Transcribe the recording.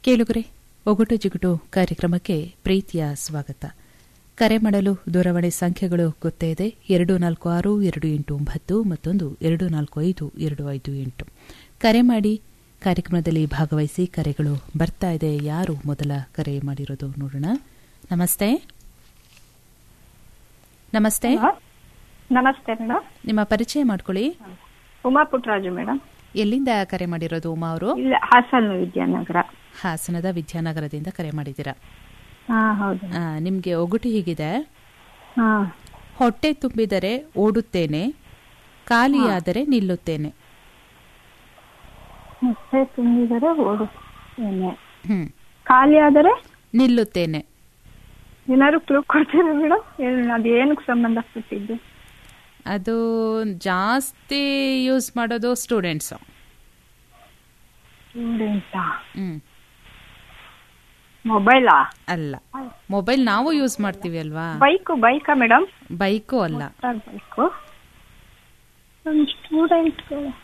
ಕೇಳುಗರೆ, ಒಗಟು ಜಿಗುಟು ಕಾರ್ಯಕ್ರಮಕ್ಕೆ ಪ್ರೀತಿಯ ಸ್ವಾಗತ. ಕರೆ ಮಾಡಲು ದೂರವಾಣಿ ಸಂಖ್ಯೆಗಳು ಗೊತ್ತೇ ಇದೆ. 246289 ಮತ್ತೊಂದು 245258. ಕರೆ ಮಾಡಿ ಕಾರ್ಯಕ್ರಮದಲ್ಲಿ ಭಾಗವಹಿಸಿ. ಕರೆಗಳು ಬರ್ತಾ ಇದೆ. ಯಾರು ಮೊದಲ ಕರೆ ಮಾಡಿರೋದು ನೋಡೋಣ. ನಮಸ್ತೆ. ನಮಸ್ತೆ. ನಮಸ್ತೆ ಮೇಡಮ್. ನಿಮ್ಮ ಪರಿಚಯ ಮಾಡ್ಕೊಳ್ಳಿ. ಉಮಾ ಪುಟ್ಟರಾಜು ಮೇಡಮ್. ಎಲ್ಲಿಂದ ಕರೆ ಮಾಡಿರೋದು ಉಮಾ ಅವರು? ಹಾಸನ ವಿದ್ಯಾನಗರ. ಹಾಸನದ ವಿದ್ಯಾನಗರದಿಂದ ಕರೆ ಮಾಡಿದ್ದೀರಾ? ಹೌದು. ನಿಮ್ಗೆ ಒಗಟು ಹೀಗಿದೆ. ಹೊಟ್ಟೆ ತುಂಬಿದರೆ ಓಡುತ್ತೇನೆ, ಖಾಲಿಯಾದರೆ ನಿಲ್ಲುತ್ತೇನೆ. ಹೊಟ್ಟೆ ತುಂಬಿದರೆ ಓಡುತ್ತೇನೆ, ಖಾಲಿಯಾದರೆ ನಿಲ್ಲುತ್ತೇನೆ. ಏನಾದ್ರು ಕ್ಲೂ ಕೊಡ್ತೀರಾ ಮೇಡಮ್? ಅದು ಏನಕ್ಕೆ ಸಂಬಂಧಪಟ್ಟಿದ್ದು? ಅದು ಜಾಸ್ತಿ ಯೂಸ್ ಮಾಡೋದು ಸ್ಟೂಡೆಂಟ್ಸ್. ಮೊಬೈಲಾ? ಅಲ್ಲ, ಮೊಬೈಲ್ ನಾವು ಯೂಸ್ ಮಾಡ್ತೀವಿ ಅಲ್ವಾ. ಬೈಕಾ ಮೇಡಮ್? ಬೈಕು ಅಲ್ಲ. Bike student